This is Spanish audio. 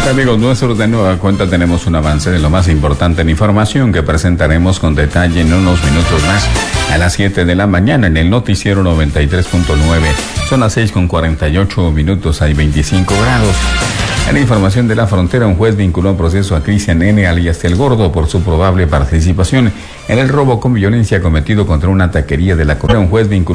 Amigos nuestros, de nueva cuenta tenemos un avance de lo más importante en información que presentaremos con detalle en unos minutos más a las 7 de la mañana en el noticiero 93.9. Son las 6:48, hay 25 grados. En la información de la frontera, un juez vinculó a proceso a Cristian N., alias El Gordo, por su probable participación en el robo con violencia cometido contra una taquería de la Correa. Un juez vinculó